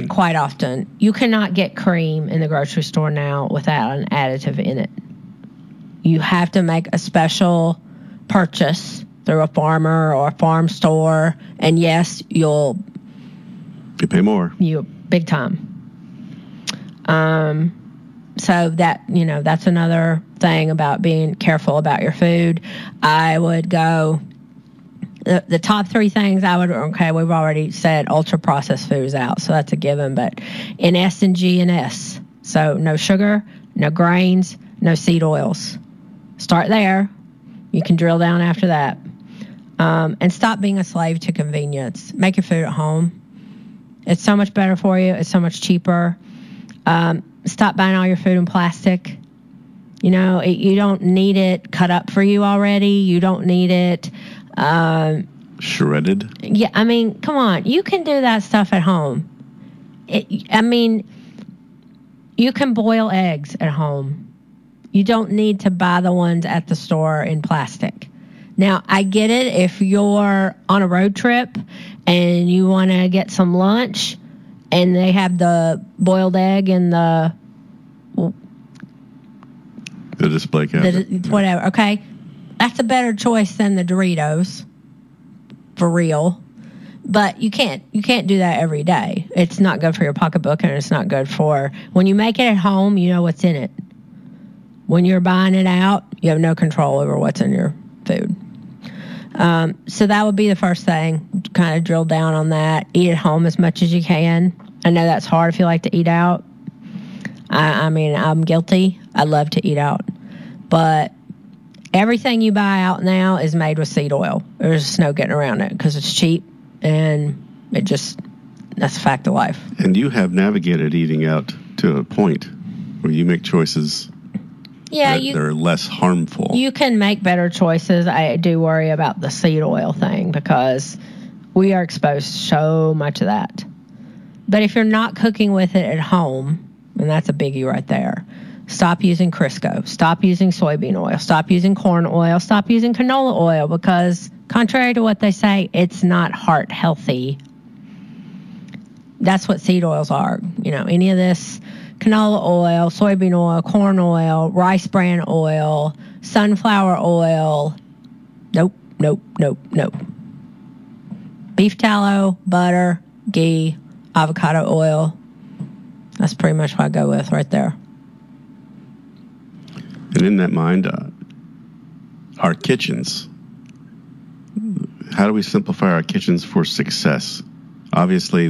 often. Quite often. You cannot get cream in the grocery store now without an additive in it. You have to make a special purchase through a farmer or a farm store, and yes, you pay more. You big time. So that, that's another thing about being careful about your food. I would go, the top three things we've already said ultra processed foods out, so that's a given, but in S and G and S. So no sugar, no grains, no seed oils. Start there. You can drill down after that. And stop being a slave to convenience. Make your food at home. It's so much better for you. It's so much cheaper. Stop buying all your food in plastic. You don't need it cut up for you already. You don't need it shredded. Yeah, come on. You can do that stuff at home. You can boil eggs at home. You don't need to buy the ones at the store in plastic. Now, I get it if you're on a road trip and you want to get some lunch and they have the boiled egg and the display cabinet. Whatever, okay? That's a better choice than the Doritos, for real. But you can't do that every day. It's not good for your pocketbook, and it's not good for... When you make it at home, you know what's in it. When you're buying it out, you have no control over what's in your food. So that would be the first thing. Kind of drill down on that. Eat at home as much as you can. I know that's hard if you like to eat out. I'm guilty. I love to eat out. But everything you buy out now is made with seed oil. There's just no getting around it because it's cheap, and that's a fact of life. And you have navigated eating out to a point where you make choices that are less harmful. You can make better choices. I do worry about the seed oil thing because we are exposed to so much of that. But if you're not cooking with it at home, and that's a biggie right there, stop using Crisco. Stop using soybean oil. Stop using corn oil. Stop using canola oil because, contrary to what they say, it's not heart healthy. That's what seed oils are. Any of this canola oil, soybean oil, corn oil, rice bran oil, sunflower oil. Nope. Beef tallow, butter, ghee, avocado oil. That's pretty much what I go with right there. And in that mind, our kitchens. How do we simplify our kitchens for success? Obviously,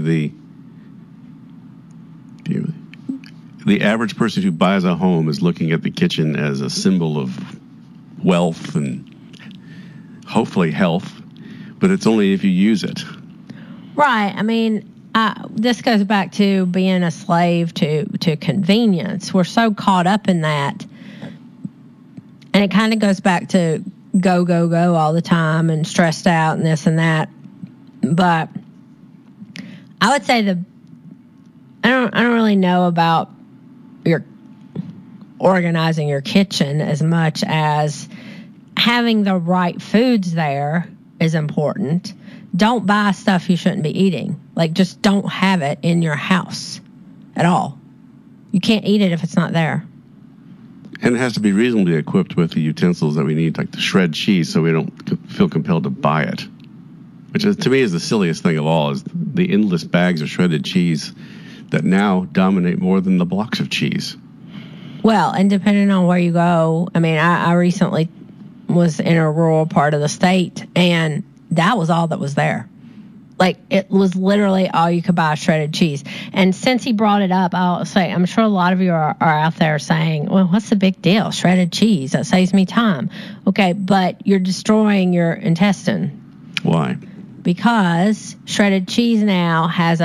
the average person who buys a home is looking at the kitchen as a symbol of wealth and hopefully health, but it's only if you use it. Right. This goes back to being a slave to convenience. We're so caught up in that. And it kind of goes back to go all the time and stressed out and this and that. But I would say I don't really know about your organizing your kitchen as much as having the right foods there is important. Don't buy stuff you shouldn't be eating. Just don't have it in your house at all. You can't eat it if it's not there. And it has to be reasonably equipped with the utensils that we need, like to shred cheese, so we don't feel compelled to buy it. Which, to me, is the silliest thing of all, is the endless bags of shredded cheese that now dominate more than the blocks of cheese. Well, and depending on where you go, I recently was in a rural part of the state, and that was all that was there. It was literally all you could buy, shredded cheese. And since he brought it up, I'll say, I'm sure a lot of you are out there saying, well, what's the big deal? Shredded cheese, that saves me time. Okay, but you're destroying your intestine. Why? Because shredded cheese now has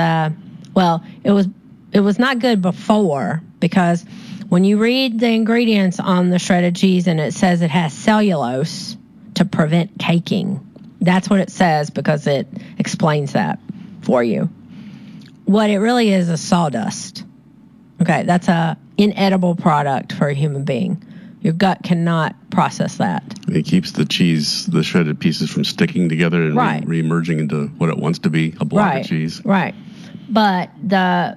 it was not good before, because when you read the ingredients on the shredded cheese and it says it has cellulose to prevent caking. That's what it says because it explains that for you. What it really is sawdust. Okay, that's a inedible product for a human being. Your gut cannot process that. It keeps the cheese, the shredded pieces, from sticking together and re-emerging into what it wants to be, a block of cheese. Right. But